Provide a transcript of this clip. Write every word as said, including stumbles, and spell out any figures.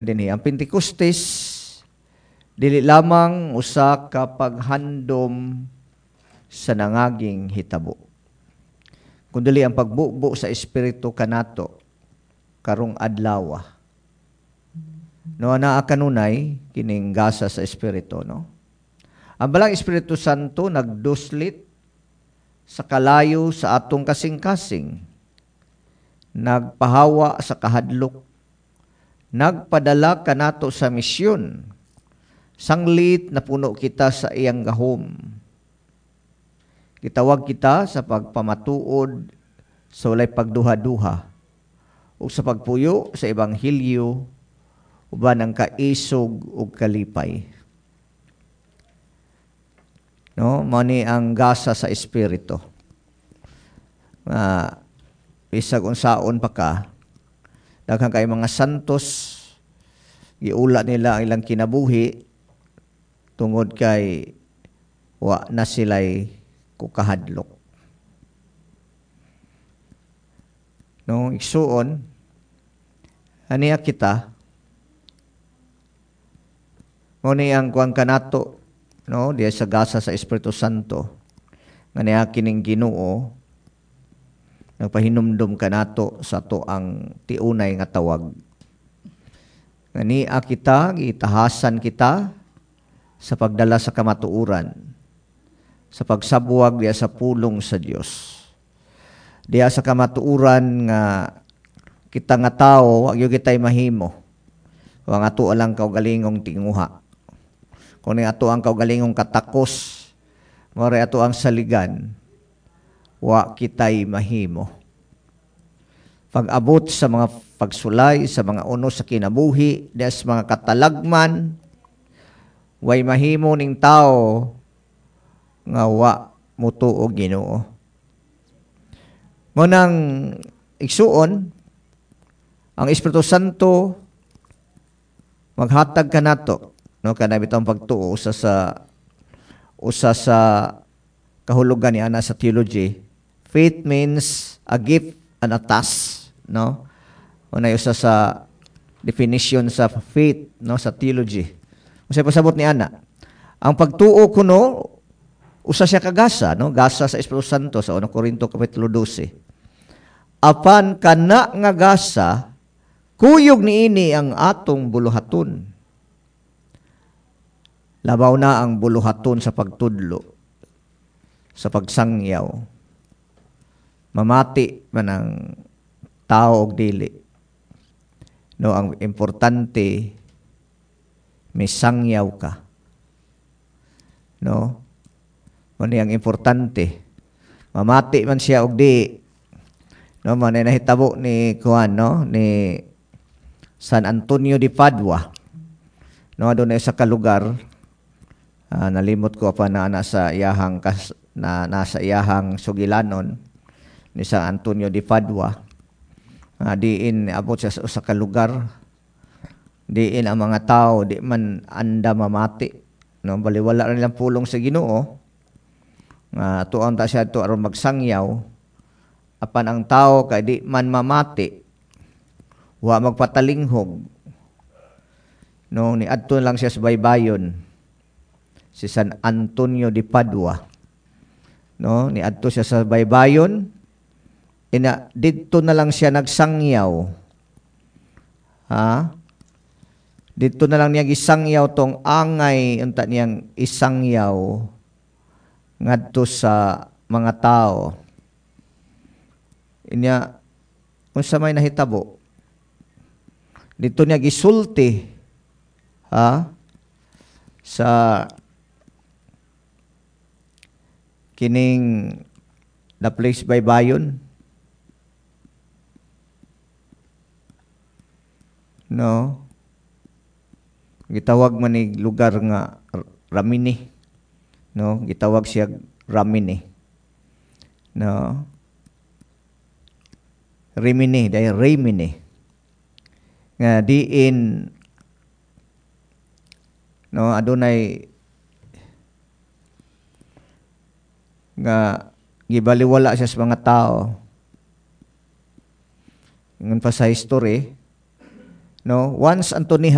dinhi ang Pentecostes dili lamang usa ka paghandom sa nangaging hitabo, kundi ang pagbubo sa espiritu kanato karong adlaw. No naa kanunay kining gasa sa espiritu, no. Ang balang Espiritu Santo nagduslit sa kalayo sa atong kasing-kasing, nagpahawa sa kahadlok, nagpadala kanato sa misyon, sanglit na puno kita sa iyang gahom. Gitawag kita sa pagpamatuod sa walay pagduha-duha o sa pagpuyo sa ebanghelyo uban ang kaisog ug kalipay. No, mani ang gasa sa espiritu. Uh, bisag unsaon pa ka, daghang kay mga santos giula nila ang ilang kinabuhi tungod kay wa na sila'y kukahadlok. No, igsuon aniya kita mo ni ang kuan kanato, no, diya sa gasa sa Espiritu Santo nga niya kining Ginoo nagpahinumdum kanato sa to ang tiunay nga tawag. Ngania kita, gitahasan kita sa pagdala sa kamatuuran, sa pagsabuwag diya sa pulong sa Dios. Diya sa kamatuuran nga kita nga tao, wag yung kita'y mahimo. Kung ato lang kaugalingong tinguha. Kung ato ang kaugalingong katakos, more ato ang saligan, wa kita'y mahimo. Pag-abot sa mga pagsulay, sa mga unos sa kinabuhi, des mga katalagman, way mahimo ning tao nga wa mutuo Ginoo. Ngunang igsuon, ang Espiritu Santo maghatag kanato, no, kana bitong pagtuo usa sa usa sa kahulugan ni ana sa theology. Faith means a gift and a task, no? Una usa sa definition sa faith, no, sa theology. Usa pasabot ni ana. Ang pagtuo kuno usa siya kagasa, no? Gasa sa Espiritu Santo sa unang Korinto kapitulo twelve. Apan kana nga gasa kuyog niini ang atong buluhaton. Labaw na ang buluhaton sa pagtudlo, sa pagsangyaw. Mamati man ang tao og dili. No, ang importante may sangyaw ka. No? Ano ang importante? Mamati man siya og di. No, man nahitabo ni kuan, no, ni San Antonio de Padua. No, adunay sa kalugar, uh, nalimot ko pa na nasa iyahang kas, na nasa iyahang sugilanon ni San Antonio de Padua. Uh, diin abot siya sa, sa kalugar, diin ang mga tao di man anda mamati, no, baliwala ra nilang pulong sa Ginoo. Uh, tuon ta siya to aron magsangyaw. Apan ang tao kay di man mamati, wa magpatalinghog. No, ni adto lang siya sa baybayon, si San Antonio de Padua. No, ni adto siya sa baybayon, ina didto na lang siya nagsangyaw. Ha? Didto na lang niya gisangyaw tong angay unta niyang isangyaw ngadto sa mga tao. Inya unsa may nahitabo, dito niya gisulti, ha, sa kining the place by bayon, no, gitawag man ni lugar nga Ramini, no, gitawag siya Ramini, no, Rimini, dahil Rimini. Nga diin, no, adunay nga gibaliwala siya sa mga tao. Ngun pa sa history, no, once Anthony